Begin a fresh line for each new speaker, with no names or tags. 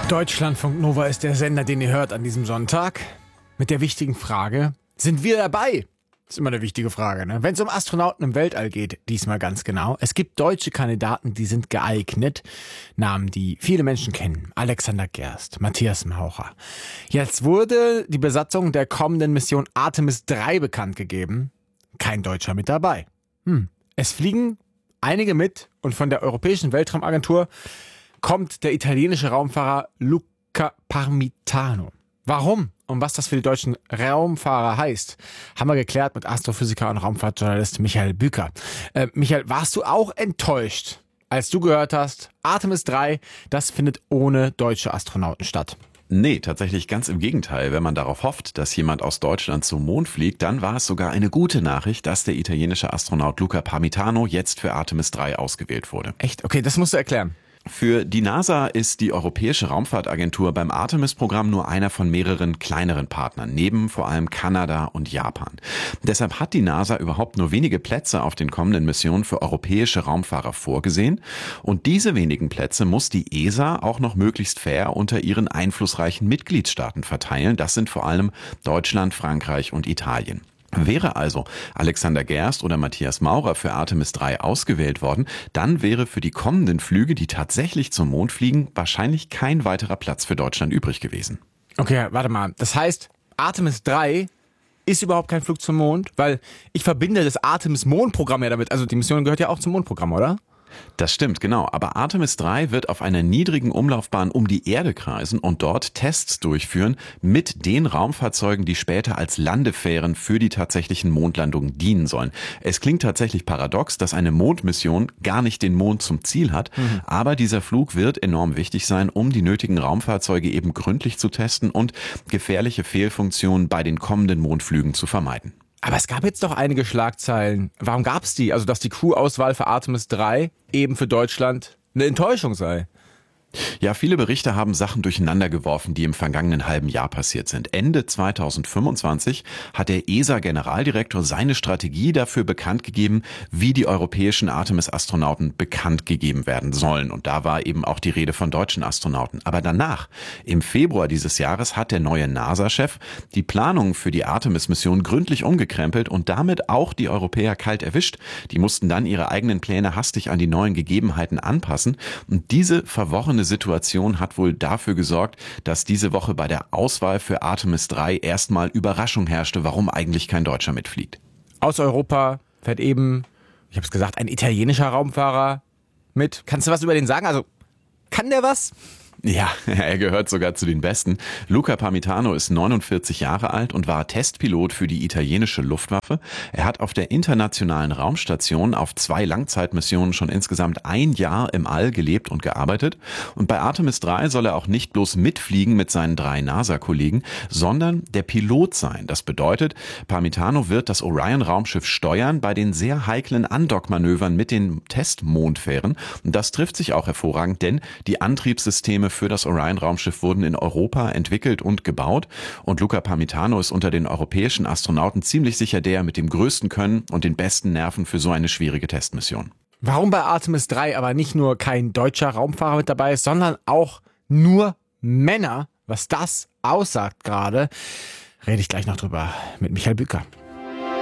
Deutschlandfunk Nova ist der Sender, den ihr hört an diesem Sonntag. Mit der wichtigen Frage, sind wir dabei? Das ist immer eine wichtige Frage, ne? Wenn es um Astronauten im Weltall geht, diesmal ganz genau. Es gibt deutsche Kandidaten, die sind geeignet. Namen, die viele Menschen kennen. Alexander Gerst, Matthias Maurer. Jetzt wurde die Besatzung der kommenden Mission Artemis 3 bekannt gegeben. Kein Deutscher mit dabei. Es fliegen einige mit und von der Europäischen Weltraumagentur kommt der italienische Raumfahrer Luca Parmitano. Warum und was das für die deutschen Raumfahrer heißt, haben wir geklärt mit Astrophysiker und Raumfahrtjournalist Michael Büker. Michael, warst du auch enttäuscht, als du gehört hast, Artemis 3, das findet ohne deutsche Astronauten statt?
Nee, tatsächlich ganz im Gegenteil. Wenn man darauf hofft, dass jemand aus Deutschland zum Mond fliegt, dann war es sogar eine gute Nachricht, dass der italienische Astronaut Luca Parmitano jetzt für Artemis 3 ausgewählt wurde.
Echt? Okay, das musst du erklären.
Für die NASA ist die Europäische Raumfahrtagentur beim Artemis-Programm nur einer von mehreren kleineren Partnern, neben vor allem Kanada und Japan. Deshalb hat die NASA überhaupt nur wenige Plätze auf den kommenden Missionen für europäische Raumfahrer vorgesehen. Und diese wenigen Plätze muss die ESA auch noch möglichst fair unter ihren einflussreichen Mitgliedstaaten verteilen. Das sind vor allem Deutschland, Frankreich und Italien. Wäre also Alexander Gerst oder Matthias Maurer für Artemis 3 ausgewählt worden, dann wäre für die kommenden Flüge, die tatsächlich zum Mond fliegen, wahrscheinlich kein weiterer Platz für Deutschland übrig gewesen.
Okay, warte mal. Das heißt, Artemis 3 ist überhaupt kein Flug zum Mond? Weil ich verbinde das Artemis-Mondprogramm ja damit. Also die Mission gehört ja auch zum Mondprogramm, oder?
Das stimmt, genau. Aber Artemis 3 wird auf einer niedrigen Umlaufbahn um die Erde kreisen und dort Tests durchführen mit den Raumfahrzeugen, die später als Landefähren für die tatsächlichen Mondlandungen dienen sollen. Es klingt tatsächlich paradox, dass eine Mondmission gar nicht den Mond zum Ziel hat, aber dieser Flug wird enorm wichtig sein, um die nötigen Raumfahrzeuge eben gründlich zu testen und gefährliche Fehlfunktionen bei den kommenden Mondflügen zu vermeiden.
Aber es gab jetzt doch einige Schlagzeilen. Warum gab es die? Also, dass die Crew-Auswahl für Artemis 3 eben für Deutschland eine Enttäuschung sei.
Ja, viele Berichte haben Sachen durcheinander geworfen, die im vergangenen halben Jahr passiert sind. Ende 2025 hat der ESA-Generaldirektor seine Strategie dafür bekannt gegeben, wie die europäischen Artemis-Astronauten bekannt gegeben werden sollen. Und da war eben auch die Rede von deutschen Astronauten. Aber danach, im Februar dieses Jahres, hat der neue NASA-Chef die Planungen für die Artemis-Mission gründlich umgekrempelt und damit auch die Europäer kalt erwischt. Die mussten dann ihre eigenen Pläne hastig an die neuen Gegebenheiten anpassen. Und diese verworrene Situation hat wohl dafür gesorgt, dass diese Woche bei der Auswahl für Artemis 3 erstmal Überraschung herrschte, warum eigentlich kein Deutscher mitfliegt.
Aus Europa fährt eben, ich habe es gesagt, ein italienischer Raumfahrer mit. Kannst du was über den sagen? Also, kann der was?
Ja, er gehört sogar zu den Besten. Luca Parmitano ist 49 Jahre alt und war Testpilot für die italienische Luftwaffe. Er hat auf der internationalen Raumstation auf 2 Langzeitmissionen schon insgesamt 1 Jahr im All gelebt und gearbeitet. Und bei Artemis 3 soll er auch nicht bloß mitfliegen mit seinen 3 NASA-Kollegen, sondern der Pilot sein. Das bedeutet, Parmitano wird das Orion-Raumschiff steuern bei den sehr heiklen Andockmanövern mit den Testmondfähren. Und das trifft sich auch hervorragend, denn die Antriebssysteme für das Orion-Raumschiff wurden in Europa entwickelt und gebaut. Und Luca Parmitano ist unter den europäischen Astronauten ziemlich sicher der mit dem größten Können und den besten Nerven für so eine schwierige Testmission.
Warum bei Artemis 3 aber nicht nur kein deutscher Raumfahrer mit dabei ist, sondern auch nur Männer, was das aussagt gerade, rede ich gleich noch drüber mit Michael Büker.